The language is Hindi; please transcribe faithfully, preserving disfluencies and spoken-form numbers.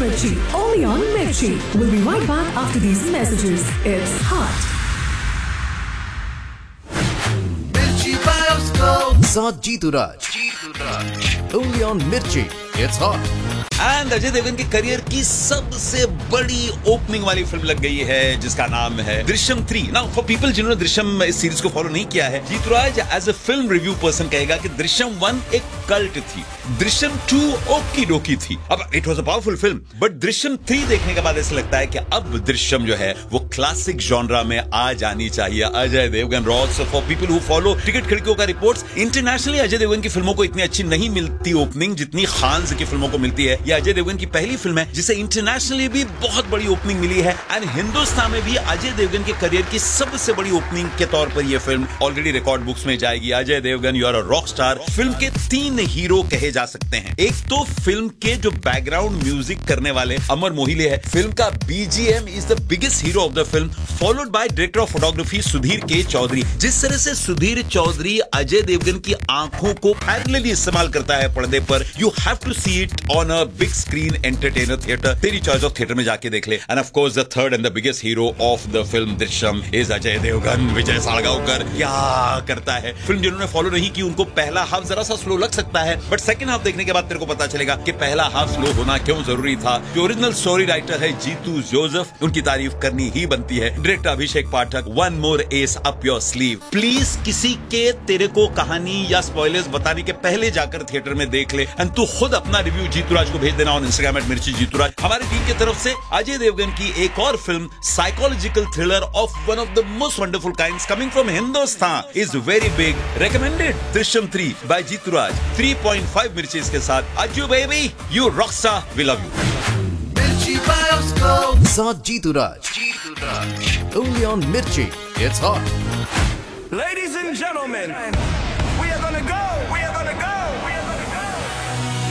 Mirchi, only on Mirchi. We'll be right back after these messages. It's hot. Mirchi Bioscope. साथ जीतू राज. Only on Mirchi. It's hot. And Ajay Devgan के करियर की सबसे बड़ी ओपनिंग वाली फिल्म लग गई है जिसका नाम है Drishyam three. Now for people जिन्होंने दृश्यम इस सीरीज को फॉलो नहीं किया है, जीतूराज as a film review person कहेगा कि दृश्यम वन एक कल्ट थी, दृश्यम टू ओकी डोकी थी. अब it was a powerful film, but Drishyam three देखने के बाद ऐसा लगता है कि अब दृश्यम जो है वो क्लासिक जॉनरा में आ जानी चाहिए. Ajay Devgan Ross for people who follow ticket खिड़कियों का रिपोर्ट्स, इंटरनेशनली अजय देवगन की फिल्मों को इतनी अच्छी नहीं मिलती ओपनिंग जितनी खान की फिल्मों को मिलती है. यह अजय देवगन की पहली फिल्म है जिसे इंटरनेशनली भी बहुत बड़ी ओपनिंग मिली है एंड हिंदुस्तान में भी अजय देवगन के करियर की सबसे बड़ी ओपनिंग के तौर पर यह फिल्म ऑलरेडी रिकॉर्ड बुक्स में जाएगी. Ajay Devgan you are a rock star. Film के तीन हीरो कहे जा सकते हैं. एक तो फिल्म के जो बैकग्राउंड म्यूजिक करने वाले अमर मोहिले है. फिल्म का BGM is the biggest hero of the film, followed by director of photography Sudhir के चौधरी. जिस तरह से सुधीर चौधरी अजय देवगन की आंखों को पैरेलली इस्तेमाल करता है पर्दे पर, you have to see it on a big screen entertainer theatre. तेरी चॉइस ऑफ थिएटर में जाके देख ले. End of course the third and the biggest hero of the film Drishyam is Ajay Devgan. विजय सालगांवकर क्या करता है. फिल्म जिन्होंने फॉलो नहीं की उनको पहला हाफ जरा सा स्लो लग सकता है, बट सेकंड हाफ देखने के बाद तेरे को पता चलेगा कि पहला हाफ स्लो होना क्यों जरूरी था. जो ओरिजिनल स्टोरी राइटर है जीतू जोसेफ, उनकी तारीफ करनी ही बनती है. Director Abhishek Pathak, one more S up your sleeve. Please किसी के तेरे को कहानी या स्पॉयलर्स बताने के पहले जाकर थिएटर में देख ले एंड तू खुद अपना रिव्यू जीतूराज को भेज देना ऑन इंस्टाग्राम एट मिर्ची जीतूराज. हमारी टीम की तरफ से अजय देवगन की एक और film psychological thriller of one of the most wonderful kinds coming from Hindustan is very big. Recommended Drishyam three by जीतूराज. Three point five मिर्ची के साथ. Ajju baby you Rockstar, we love you. Mirchi Bioscope. साथ जीतू राज. Only on Mirchi. It's hot. Ladies and gentlemen.